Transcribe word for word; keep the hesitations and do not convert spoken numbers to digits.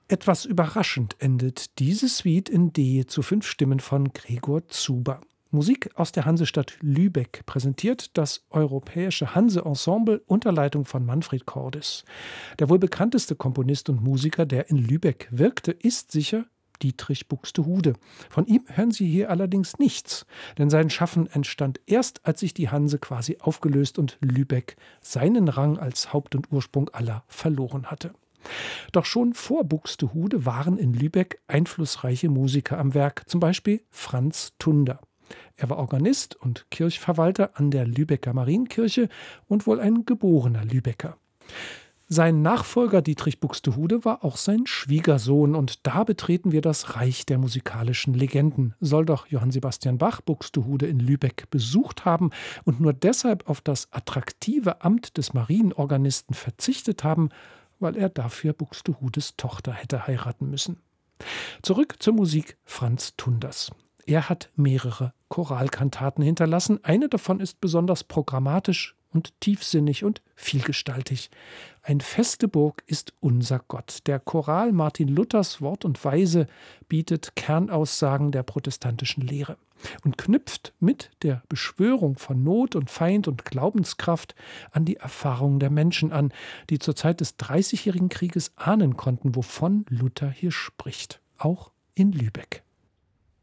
Etwas überraschend endet diese Suite in D zu fünf Stimmen von Gregor Zuber. Musik aus der Hansestadt Lübeck präsentiert das Europäische Hanse-Ensemble unter Leitung von Manfred Cordes. Der wohl bekannteste Komponist und Musiker, der in Lübeck wirkte, ist sicher Dietrich Buxtehude. Von ihm hören Sie hier allerdings nichts, denn sein Schaffen entstand erst, als sich die Hanse quasi aufgelöst und Lübeck seinen Rang als Haupt und Ursprung aller verloren hatte. Doch schon vor Buxtehude waren in Lübeck einflussreiche Musiker am Werk, zum Beispiel Franz Tunder. Er war Organist und Kirchverwalter an der Lübecker Marienkirche und wohl ein geborener Lübecker. Sein Nachfolger Dietrich Buxtehude war auch sein Schwiegersohn, und da betreten wir das Reich der musikalischen Legenden. Soll doch Johann Sebastian Bach Buxtehude in Lübeck besucht haben und nur deshalb auf das attraktive Amt des Marienorganisten verzichtet haben, weil er dafür Buxtehudes Tochter hätte heiraten müssen. Zurück zur Musik Franz Tunders. Er hat mehrere Choralkantaten hinterlassen. Eine davon ist besonders programmatisch und tiefsinnig und vielgestaltig. Ein feste Burg ist unser Gott. Der Choral Martin Luthers Wort und Weise bietet Kernaussagen der protestantischen Lehre und knüpft mit der Beschwörung von Not und Feind und Glaubenskraft an die Erfahrungen der Menschen an, die zur Zeit des Dreißigjährigen Krieges ahnen konnten, wovon Luther hier spricht. Auch in Lübeck.